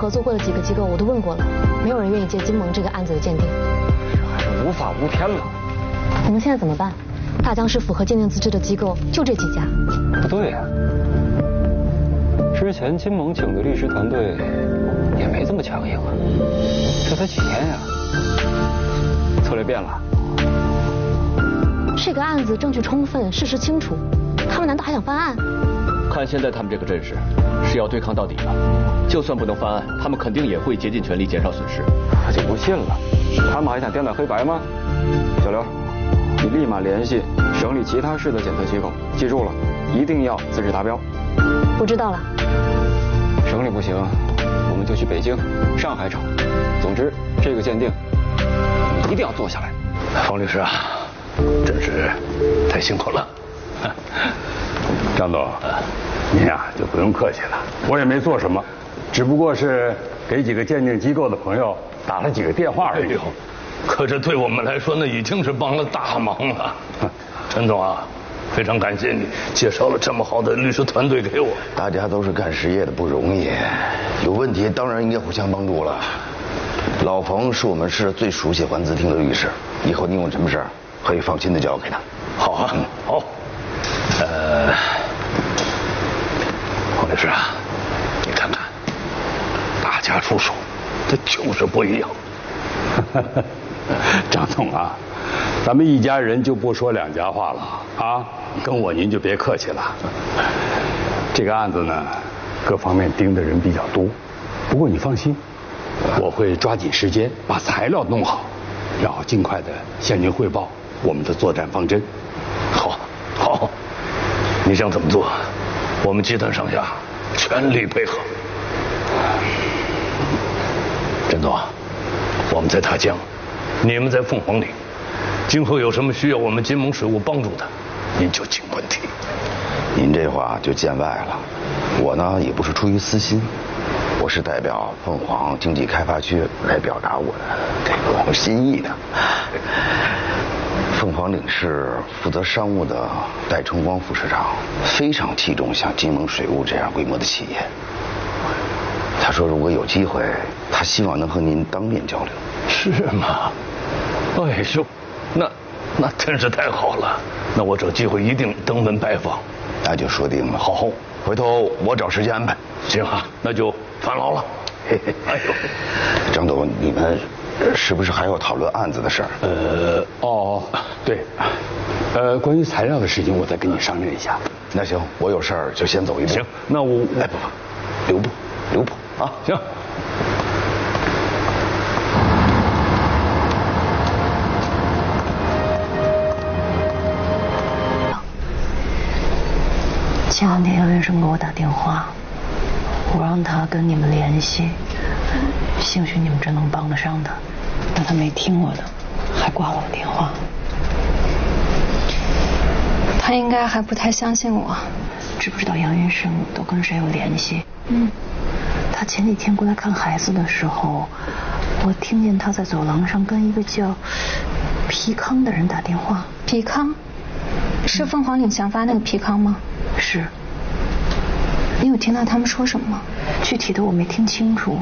合作过的几个机构我都问过了，没有人愿意接金盟这个案子的鉴定。 还是无法无天了。 我们现在怎么办？大江市符合鉴定资质的机构就这几家。 不对呀，之前金盟请的律师团队也没这么强硬啊，这才几天呀，策略变了。 这个案子证据充分，事实清楚，他们难道还想翻案？ 看现在他们这个阵势，是要对抗到底了。就算不能翻案，他们肯定也会竭尽全力减少损失。 我就不信了，他们还想颠倒黑白吗？小刘，你立马联系省里其他市的检测机构，记住了，一定要资质达标。 我知道了。 省里不行，我们就去北京、上海找。总之，这个鉴定一定要做下来。 方律师啊，真是太辛苦了。 张总，您呀就不用客气了，我也没做什么，只不过是给几个鉴定机构的朋友打了几个电话而已。 可这对我们来说，那已经是帮了大忙了。陈总啊，非常感谢你介绍了这么好的律师团队给我。 大家都是干实业的，不容易，有问题当然应该互相帮助了。老冯是我们市最熟悉环资厅的律师，以后你有什么事儿可以放心的交给他。 好啊，好。黄律师啊，你看看，大家出手，这就是不一样。 张总啊，咱们一家人就不说两家话了啊，跟我您就别客气了。这个案子呢，各方面盯的人比较多，不过你放心，我会抓紧时间把材料弄好，然后尽快的向您汇报我们的作战方针。 好，好，你想怎么做，我们集团上下全力配合。陈总，我们在大江，你们在凤凰岭，今后有什么需要我们金盟水务帮助的，您就尽管提。 您这话就见外了，我呢也不是出于私心，我是代表凤凰经济开发区来表达我的这个心意的。凤凰岭市负责商务的戴崇光副市长非常器重像金盟水务这样规模的企业。他说如果有机会，他希望能和您当面交流。 是吗？哎呦，那真是太好了，那我找机会一定登门拜访。 那就说定了。 好， 回头我找时间安排。 行啊，那就烦劳了。嘿嘿，哎呦， 张总，你们是不是还要讨论案子的事儿？ 对，关于材料的事情，我再跟你商量一下。 那行，我有事儿就先走一步。 行，那我哎不，留步啊。 行。 前两天姚元生给我打电话，我让他跟你们联系，兴许你们真能帮得上他，但他没听我的，还挂了我电话。 他应该还不太相信我。 知不知道杨元生都跟谁有联系？他前几天过来看孩子的时候，我听见他在走廊上跟一个叫皮康的人打电话。 皮康？是凤凰岭祥发那个皮康吗？ 是。 你有听到他们说什么吗？ 具体的我没听清楚。